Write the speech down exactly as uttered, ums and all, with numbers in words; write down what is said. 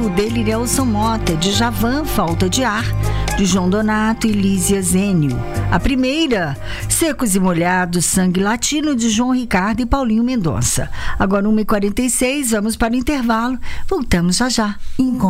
Brasil, dele Nelson Mota, de Javan, Falta de Ar, de João Donato e Lísia Zênio. A primeira, Secos e Molhados, Sangue Latino, de João Ricardo e Paulinho Mendonça. Agora uma e quarenta e seis, vamos para o intervalo. Voltamos já já.